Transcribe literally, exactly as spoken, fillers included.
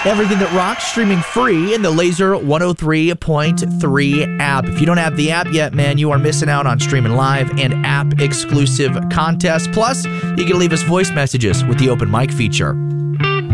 Everything that rocks, streaming free in the Laser one oh three point three app. If you don't have the app yet, man, you are missing out on streaming live and app-exclusive contests. Plus, you can leave us voice messages with the open mic feature.